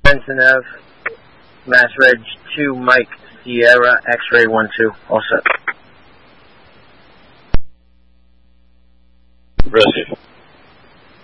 Benson Ave, Mass Reg 2, Mike Sierra, X-Ray 1-2, all set. Received.